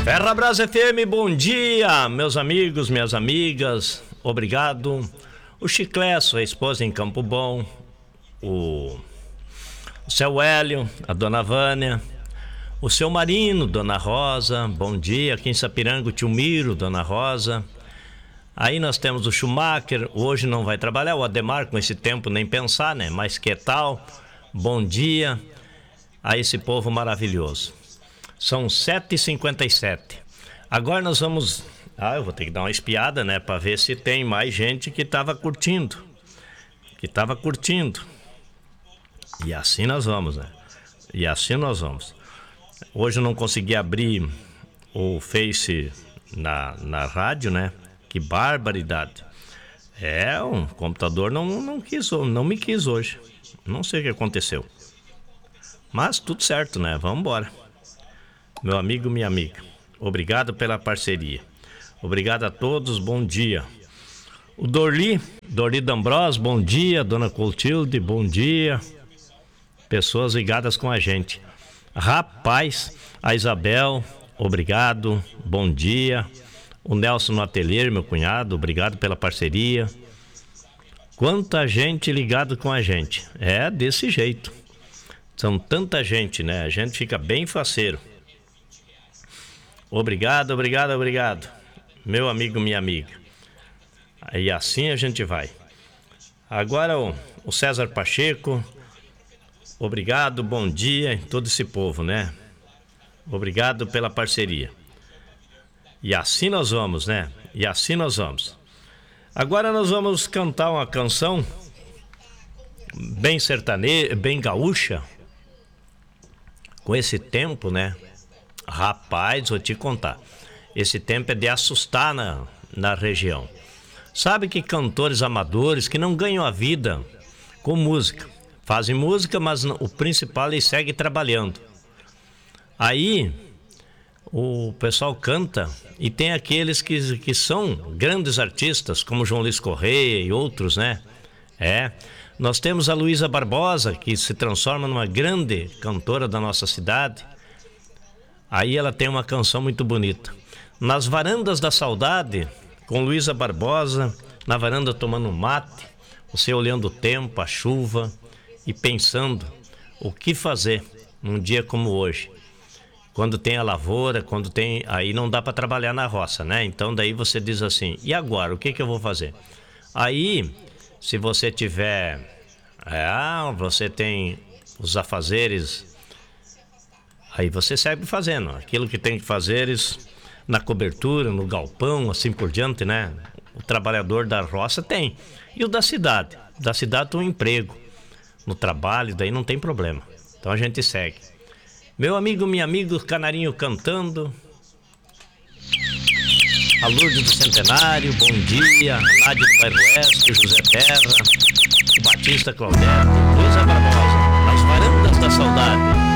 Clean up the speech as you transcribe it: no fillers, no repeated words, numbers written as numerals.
Terra Brasa FM, bom dia, meus amigos, minhas amigas, obrigado. O Chiclé, sua esposa em Campo Bom, o seu Hélio, a dona Vânia, o seu Marino, dona Rosa, bom dia. Aqui em Sapiranga, o tio Miro, dona Rosa. Aí nós temos o Schumacher, hoje não vai trabalhar, o Ademar com esse tempo nem pensar, né? Mas que tal? Bom dia a esse povo maravilhoso. São 7h57. Agora nós vamos... eu vou ter que dar uma espiada, né? Para ver se tem mais gente que estava curtindo. E assim nós vamos, né? E assim nós vamos. Hoje eu não consegui abrir o Face na rádio, né? Que barbaridade. O computador não me quis hoje. Não sei o que aconteceu. Mas tudo certo, né? Vamos embora. Meu amigo, minha amiga, obrigado pela parceria. Obrigado a todos, bom dia. O Dorli D'Ambros, bom dia. Dona Clotilde, bom dia. Pessoas ligadas com a gente. Rapaz, a Isabel, obrigado, bom dia. O Nelson no ateliê, meu cunhado, obrigado pela parceria. Quanta gente ligada com a gente. É desse jeito. São tanta gente, né? A gente fica bem faceiro. Obrigado. Meu amigo, minha amiga. Aí assim a gente vai. Agora o César Pacheco. Obrigado, bom dia em todo esse povo, né? Obrigado pela parceria. E assim nós vamos, né? E assim nós vamos. Agora nós vamos cantar uma canção bem sertaneja, bem gaúcha. Com esse tempo, né? Rapaz, vou te contar. Esse tempo é de assustar na região. Sabe que cantores amadores que não ganham a vida com música. Fazem música, mas o principal é seguir trabalhando. Aí o pessoal canta e tem aqueles que são grandes artistas, como João Luiz Correia e outros, né? Nós temos a Luísa Barbosa, que se transforma numa grande cantora da nossa cidade. Aí ela tem uma canção muito bonita. Nas Varandas da Saudade, com Luísa Barbosa, na varanda tomando um mate, você olhando o tempo, a chuva e pensando o que fazer num dia como hoje. Quando tem a lavoura, aí não dá para trabalhar na roça, né? Então daí você diz assim, e agora, o que eu vou fazer? Aí, se você tiver, você tem os afazeres, aí você segue fazendo aquilo que tem que fazeres na cobertura, no galpão, assim por diante, né? O trabalhador da roça tem. E o da cidade? Da cidade tem um emprego. No trabalho, daí não tem problema. Então a gente segue. Meu amigo, minha amiga, Canarinho cantando. A Lourdes do Centenário, bom dia. Nádia do Bairro Oeste, José Terra, o Batista Claudete, Luísa Barbosa, As Varandas da Saudade.